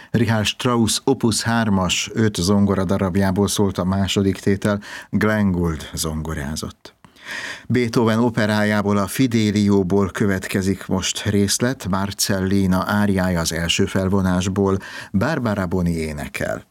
Richard Strauss Opus 3-as 5 zongoradarabjából szólt a második tétel, Glenn Gould zongorázott. Beethoven operájából, a Fidelióból következik most részlet, Marcellina áriája az első felvonásból, Barbara Boni énekel.